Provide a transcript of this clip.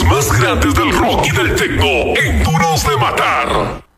más grandes del rock y del techno en Duros de Matar.